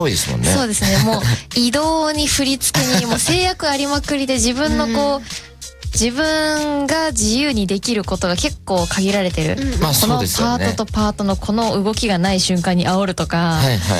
多いですもんね。 そうですね。もう移動に振り付けにもう制約ありまくりで、自分の自分が自由にできることが結構限られてる。 まあこのそうですよね。 パートとパートのこの動きがない瞬間に煽るとか。 はいはい。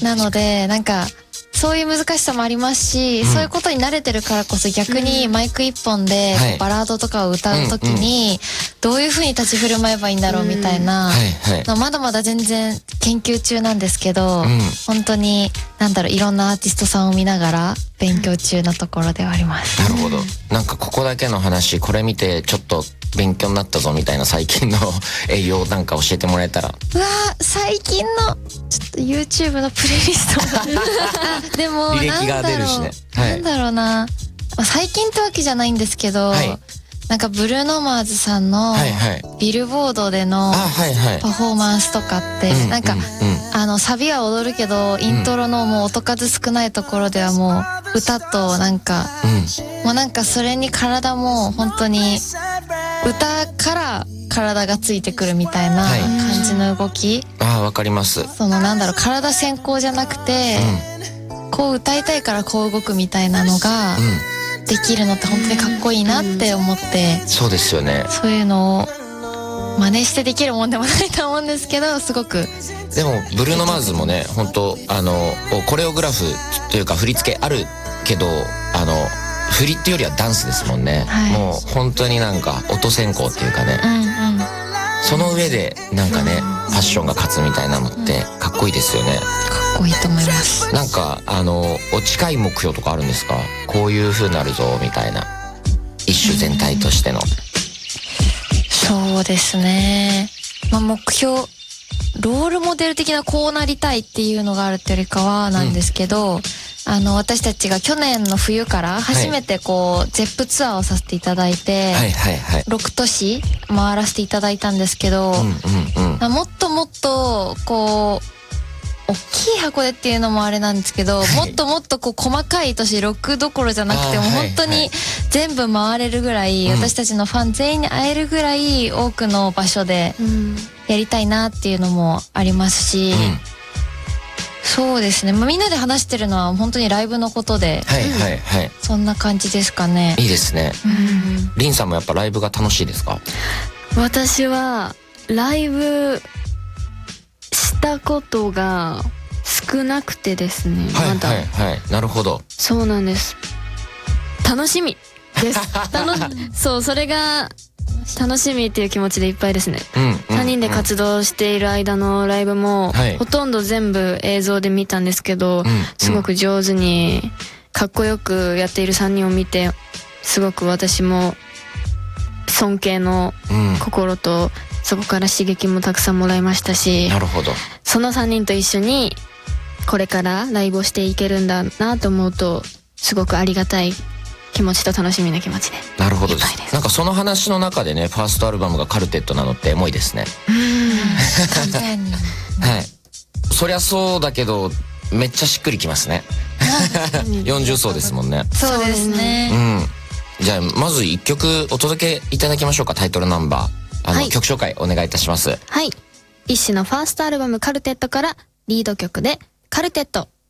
なのでなんかそういう難しさもありますし、そういうことに慣れてるからこそ逆にマイク一本でバラードとかを歌うときにどういう風に立ち振る舞えばいいんだろうみたいなのまだまだ全然研究中なんですけど、本当にいろんなアーティストさんを見ながら勉強中なところではあります。 なるほど。なんかここだけの話、これ見てちょっと勉強になったぞみたいな最近の栄養なんか教えてもらえたら。 うわー、最近のちょっと YouTube のプレイリストがでも履歴が出るしね。 なんだろうな、最近ってわけじゃないんですけど、なんかブルーノマーズさんのビルボードでのパフォーマンスとかってなんかサビは踊るけどイントロのもう音数少ないところではもう歌となんかもうなんかそれに体も本当に歌から体がついてくるみたいな感じの動き。 わかります。 その体先行じゃなくてこう歌いたいからこう動くみたいなのができるのって本当にかっこいいなって思って、 そうですよね。 そういうのを真似してできるもんでもないと思うんですけど、すごく。 でもブルーノマーズもね、本当コレオグラフというか振り付けあるけど振りっていうよりはダンスですもんね。もう本当になんか音先行っていうかね、その上でなんかねパッションが勝つみたいなのってかっこいいですよね。 かっこいいと思います。 なんか近い目標とかあるんですか？こういう風になるぞみたいな、一種全体としての。 そうですね、目標ロールモデル的なこうなりたいっていうのがあるってよりかはなんですけど、私たちが去年の冬から初めてゼップツアーをさせていただいて、6都市回らせていただいたんですけど、もっともっと大きい箱でっていうのもあれなんですけど、もっともっと細かい都市6どころじゃなくても本当に全部回れるぐらい、私たちのファン全員に会えるぐらい多くの場所でやりたいなっていうのもありますし、そうですね、みんなで話してるのは本当にライブのことで、そんな感じですかね。 いいですね。リンさんもやっぱライブが楽しいですか？ 私はライブしたことが少なくてですね、まだ。 なるほど。 そうなんです。楽しみです。そうそれが楽しみっていう気持ちでいっぱいですね。3人で活動している間のライブもほとんど全部映像で見たんですけど、すごく上手にかっこよくやっている3人を見て、すごく私も尊敬の心とそこから刺激もたくさんもらいましたし、 なるほど。 その3人と一緒にこれからライブをしていけるんだなと思うと、すごくありがたい気持ちと楽しみな気持ちで。 なるほどです。なんかその話の中でね、ファーストアルバムがカルテットなのってエモいですね。そりゃそうだけどめっちゃしっくりきますね。40層ですもんね。 そうですね。 じゃあまず1曲お届けいただきましょうか。タイトルナンバー曲紹介お願いいたします。 はい、一種のファーストアルバムカルテットからリード曲でカルテット。